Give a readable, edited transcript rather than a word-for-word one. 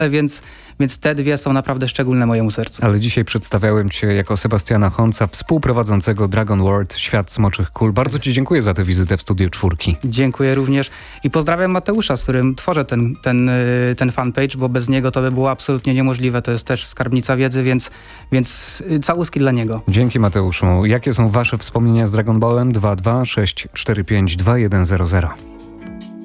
więc te dwie są naprawdę szczególne mojemu sercu. Ale dzisiaj przedstawiałem Cię jako Sebastiana Honca, współprowadzącego Dragon World Świat Smoczych Kul. Bardzo Ci dziękuję za tę wizytę w Studiu Czwórki. Dziękuję również i pozdrawiam Mateusza, z którym tworzę ten fanpage, bo bez niego to by było absolutnie niemożliwe. To jest też skarbnica wiedzy, więc całuski dla niego. Dzięki, Mateuszu. Jakie są Wasze wspomnienia z Dragon Ballem? 226452100.